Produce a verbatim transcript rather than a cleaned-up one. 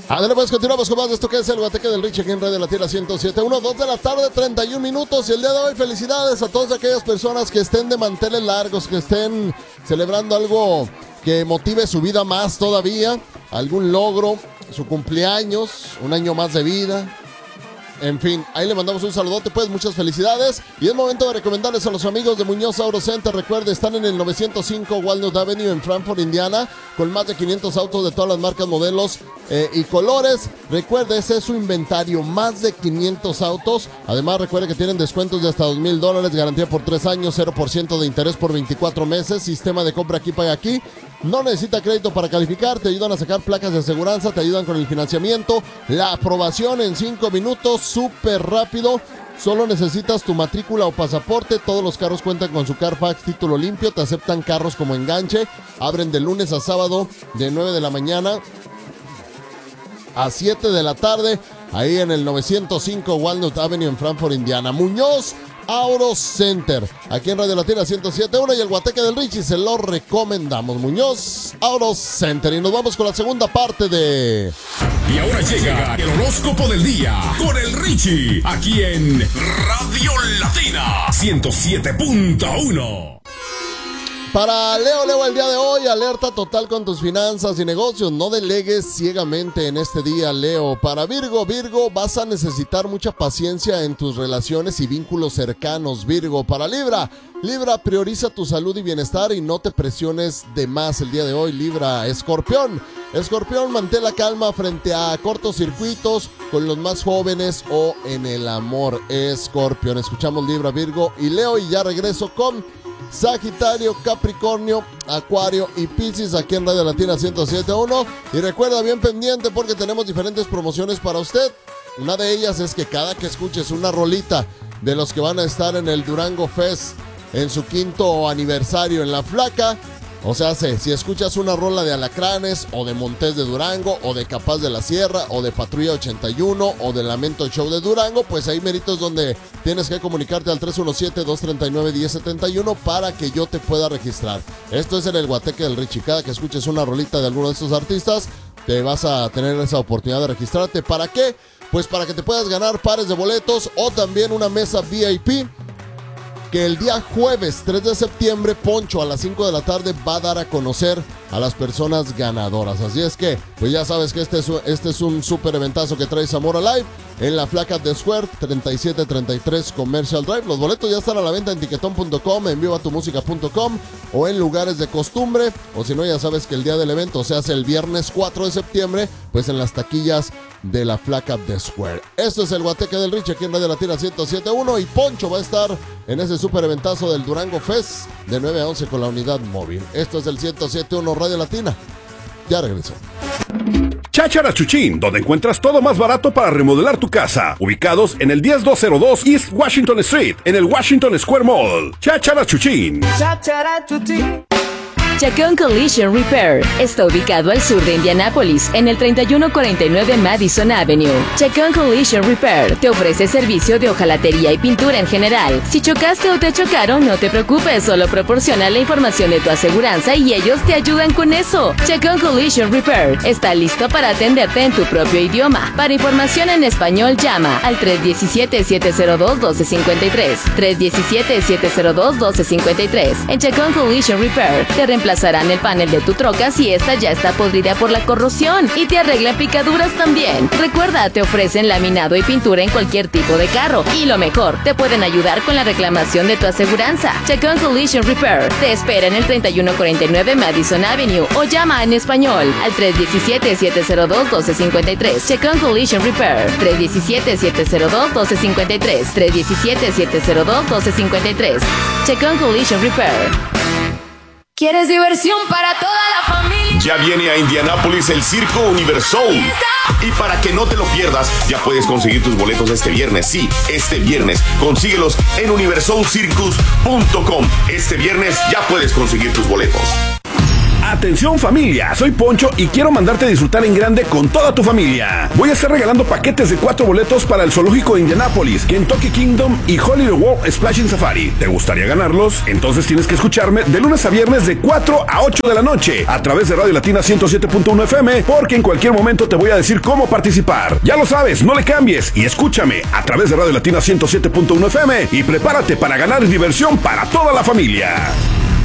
Adelante, pues continuamos con más de esto que es el Guateque del Richie aquí en Radio Latina ciento siete punto uno, dos de la tarde, treinta y un minutos. Y el día de hoy, felicidades a todas aquellas personas que estén de manteles largos, que estén celebrando algo que motive su vida más todavía, algún logro, su cumpleaños, un año más de vida. En fin, ahí le mandamos un saludote, pues muchas felicidades. Y es momento de recomendarles a los amigos de Muñoz Auto Center. Recuerde, están en el novecientos cinco Walnut Avenue en Frankfort, Indiana, con más de quinientos autos de todas las marcas, modelos eh, y colores. Recuerde, ese es su inventario, más de quinientos autos. Además, recuerde que tienen descuentos de hasta dos mil dólares, garantía por tres años, cero por ciento de interés por veinticuatro meses, sistema de compra aquí, paga aquí. No necesita crédito para calificar, te ayudan a sacar placas de aseguranza, te ayudan con el financiamiento, la aprobación en cinco minutos, súper rápido. Solo necesitas tu matrícula o pasaporte. Todos los carros cuentan con su Carfax, título limpio, te aceptan carros como enganche. Abren de lunes a sábado de nueve de la mañana a siete de la tarde, ahí en el novecientos cinco Walnut Avenue en Frankfort, Indiana. Muñoz Auto Center, aquí en Radio Latina ciento siete punto uno, y el Guateque del Richie se lo recomendamos. Muñoz Auto Center. Y nos vamos con la segunda parte de... Y ahora llega el horóscopo del día con el Richie, aquí en Radio Latina ciento siete punto uno. Para Leo, Leo, el día de hoy, alerta total con tus finanzas y negocios. No delegues ciegamente en este día, Leo. Para Virgo, Virgo, vas a necesitar mucha paciencia en tus relaciones y vínculos cercanos, Virgo. Para Libra, Libra, prioriza tu salud y bienestar y no te presiones de más el día de hoy, Libra. Escorpión, Escorpión, mantén la calma frente a cortocircuitos con los más jóvenes o en el amor, Escorpión. Escuchamos Libra, Virgo y Leo, y ya regreso con Sagitario, Capricornio, Acuario y Piscis aquí en Radio Latina ciento siete punto uno. Y recuerda, bien pendiente, porque tenemos diferentes promociones para usted. Una de ellas es que cada que escuches una rolita de los que van a estar en el Durango Fest en su quinto aniversario en La Flaca, o sea, si escuchas una rola de Alacranes, o de Montés de Durango, o de Capaz de la Sierra, o de Patrulla ochenta y uno, o de Lamento Show de Durango, pues ahí meritos donde tienes que comunicarte al tres uno siete, dos tres nueve, uno cero siete uno para que yo te pueda registrar. Esto es en el Guateque del Richie. Cada que escuches una rolita de alguno de estos artistas, te vas a tener esa oportunidad de registrarte. ¿Para qué? Pues para que te puedas ganar pares de boletos o también una mesa V I P, que el día jueves tres de septiembre, Poncho a las cinco de la tarde va a dar a conocer a las personas ganadoras. Así es que, pues ya sabes que este es, este es un súper eventazo que trae Zamora Live en La Flaca de Square, treinta y siete treinta y tres Commercial Drive. Los boletos ya están a la venta en tiquetón punto com, en viva tu música punto com o en lugares de costumbre. O si no, ya sabes que el día del evento se hace el viernes cuatro de septiembre, pues en las taquillas de La Flaca de Square. Esto es el Guateque del Richie aquí en Radio Latina ciento siete punto uno, y Poncho va a estar en ese súper eventazo del Durango Fest de nueve a once con la unidad móvil. Esto es el ciento siete punto uno Radio Latina. Ya regresó. Cháchara Chuchín, donde encuentras todo más barato para remodelar tu casa. Ubicados en el diez mil doscientos dos East Washington Street, en el Washington Square Mall. Cháchara Chuchín. Cháchara Chuchín. Chacón Collision Repair está ubicado al sur de Indianápolis, en el treinta y uno cuarenta y nueve Madison Avenue. Chacón Collision Repair te ofrece servicio de hojalatería y pintura en general. Si chocaste o te chocaron, no te preocupes, solo proporciona la información de tu aseguranza y ellos te ayudan con eso. Chacón Collision Repair está listo para atenderte en tu propio idioma. Para información en español, llama al tres uno siete, siete cero dos, uno dos cinco tres, tres uno siete, siete cero dos, uno dos cinco tres. En Chacón Collision Repair te reemplazarán el panel de tu troca si esta ya está podrida por la corrosión, y te arreglan picaduras también. Recuerda, te ofrecen laminado y pintura en cualquier tipo de carro, y lo mejor, te pueden ayudar con la reclamación de tu aseguranza. Chacón Collision Repair te espera en el treinta y uno cuarenta y nueve Madison Avenue, o llama en español al tres uno siete, siete cero dos, uno dos cinco tres. Chacón Collision Repair, tres uno siete, siete cero dos, uno dos cinco tres, tres uno siete, siete cero dos, uno dos cinco tres. Chacón Collision Repair. ¿Quieres diversión para toda la familia? Ya viene a Indianápolis el Circo Universal. Y para que no te lo pierdas, ya puedes conseguir tus boletos este viernes. Sí, este viernes. Consíguelos en universal circus punto com. Este viernes ya puedes conseguir tus boletos. Atención familia, soy Poncho y quiero mandarte a disfrutar en grande con toda tu familia. Voy a estar regalando paquetes de cuatro boletos para el Zoológico de Indianápolis, Kentucky Kingdom y Hollywood World Splashing Safari. ¿Te gustaría ganarlos? Entonces tienes que escucharme de lunes a viernes de cuatro a ocho de la noche a través de Radio Latina ciento siete punto uno F M, porque en cualquier momento te voy a decir cómo participar. Ya lo sabes, no le cambies y escúchame a través de Radio Latina ciento siete punto uno F M y prepárate para ganar diversión para toda la familia.